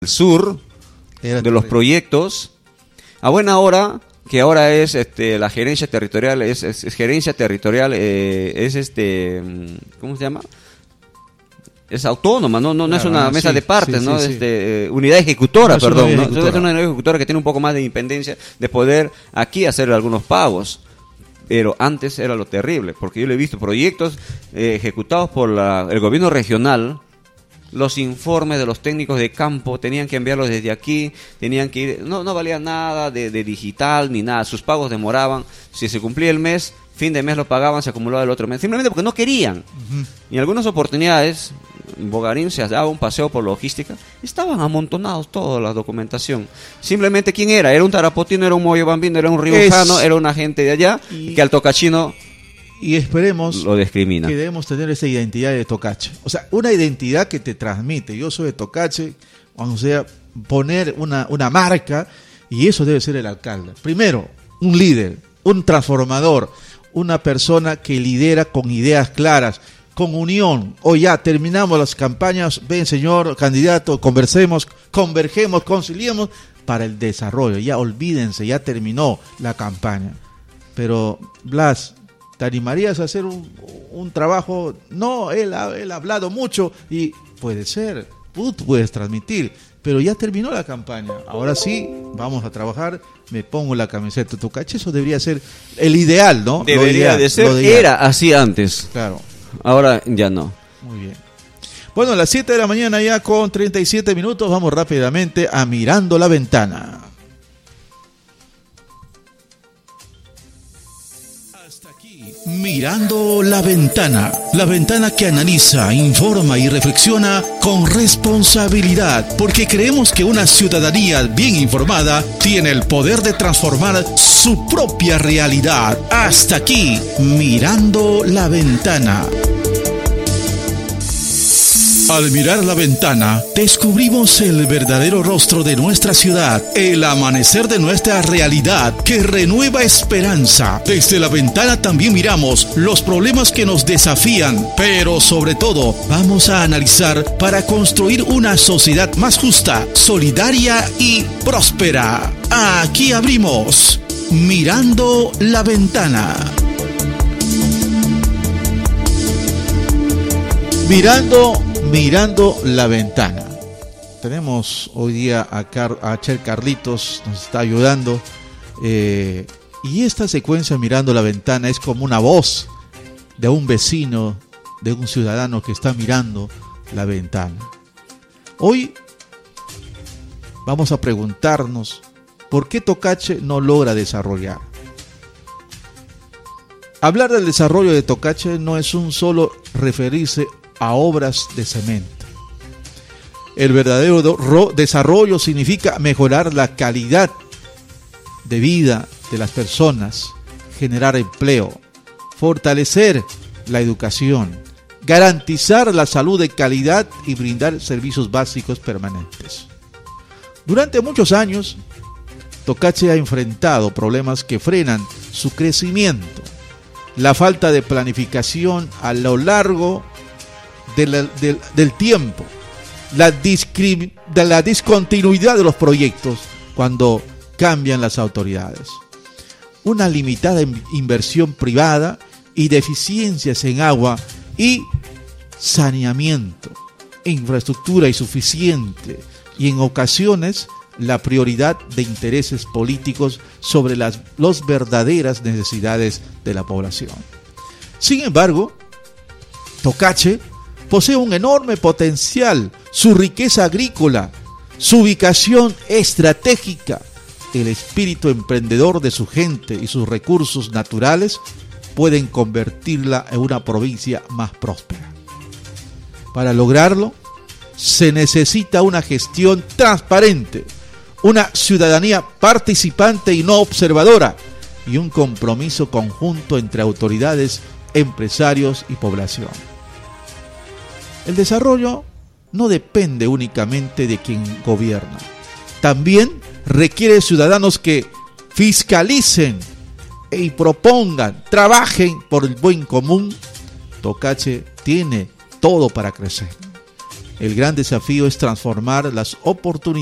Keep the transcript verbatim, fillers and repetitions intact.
sur Era de los terrible. proyectos, a buena hora, que ahora es este la gerencia territorial, es, es, es gerencia territorial, eh, es este, ¿cómo se llama? Es autónoma, no no, no Claro, es una ah, mesa sí, de partes, sí, ¿no? sí, sí. Este, eh, unidad ejecutora, No es una perdón, unidad ¿no? ejecutora. Es una unidad ejecutora que tiene un poco más de independencia de poder aquí hacer algunos pagos. Pero antes era lo terrible, porque yo le he visto proyectos eh, ejecutados por la, el gobierno regional. Los informes de los técnicos de campo tenían que enviarlos desde aquí, tenían que ir, no, no valía nada de, de digital ni nada, sus pagos demoraban, si se cumplía el mes, fin de mes lo pagaban, se acumulaba el otro mes, simplemente porque no querían. Ujú. Y en algunas oportunidades, Bogarín se daba un paseo por logística, y estaban amontonados toda la documentación. Simplemente, ¿quién era? Era un tarapotino, era un moyobambino, era un riojano, Es- era una gente de allá, y- que al tocachino Y esperemos lo discrimina. que debemos tener esa identidad de Tocache. O sea, una identidad que te transmite. Yo soy de Tocache, o sea, poner una, una marca, y eso debe ser el alcalde. Primero, un líder, un transformador, una persona que lidera con ideas claras, con unión. O ya terminamos las campañas, ven señor candidato, conversemos, convergemos, conciliemos para el desarrollo. Ya olvídense, ya terminó la campaña. Pero, Blas, ¿te animarías a hacer un, un trabajo? No, él ha, él ha hablado mucho y puede ser, tú puedes transmitir, pero ya terminó la campaña. Ahora sí, vamos a trabajar, me pongo la camiseta de Tocache. Eso debería ser el ideal, ¿no? Lo Debería ideal, de ser, lo ideal. era así antes, Claro, ahora ya no. muy bien. Bueno, a las siete de la mañana ya con treinta y siete minutos, vamos rápidamente a Mirando la Ventana. Mirando la Ventana, la ventana que analiza, informa y reflexiona con responsabilidad, porque creemos que una ciudadanía bien informada tiene el poder de transformar su propia realidad. Hasta aquí, Mirando la Ventana. Al mirar la ventana, descubrimos el verdadero rostro de nuestra ciudad, el amanecer de nuestra realidad que renueva esperanza. Desde la ventana también miramos los problemas que nos desafían, pero sobre todo vamos a analizar para construir una sociedad más justa, solidaria y próspera. Aquí abrimos Mirando la Ventana. Mirando Mirando la Ventana. Tenemos hoy día a, Car a Cher Carlitos, nos está ayudando. Eh, y esta secuencia Mirando la Ventana es como una voz de un vecino, de un ciudadano que está mirando la ventana. Hoy vamos a preguntarnos por qué Tocache no logra desarrollar. Hablar del desarrollo de Tocache no es un solo referirse a obras de cemento. El verdadero do- desarrollo significa mejorar la calidad de vida de las personas, generar empleo, fortalecer la educación, garantizar la salud de calidad y brindar servicios básicos permanentes. Durante muchos años, Tocache ha enfrentado problemas que frenan su crecimiento. La falta de planificación a lo largo de la, de, del tiempo, la, discrim, de la discontinuidad de los proyectos cuando cambian las autoridades, una limitada inversión privada y deficiencias en agua y saneamiento, infraestructura insuficiente y en ocasiones la prioridad de intereses políticos sobre las los verdaderas necesidades de la población. Sin embargo, Tocache posee un enorme potencial, su riqueza agrícola, su ubicación estratégica, el espíritu emprendedor de su gente y sus recursos naturales pueden convertirla en una provincia más próspera. Para lograrlo, se necesita una gestión transparente, una ciudadanía participante y no observadora, y un compromiso conjunto entre autoridades, empresarios y población. El desarrollo no depende únicamente de quien gobierna. También requiere ciudadanos que fiscalicen y propongan, trabajen por el buen común. Tocache tiene todo para crecer. El gran desafío es transformar las oportunidades